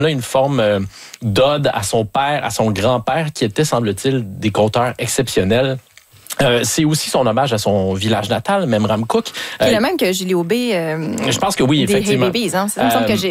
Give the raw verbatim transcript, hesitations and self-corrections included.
Là, une forme euh, d'ode à son père, à son grand-père, qui était, semble-t-il, des conteurs exceptionnels. Euh, c'est aussi son hommage à son village natal, Memramcook. Qui est euh, le même que Julie Aubé. Euh, je pense que oui, des effectivement. Hey Babies, hein? Ça me semble que j'ai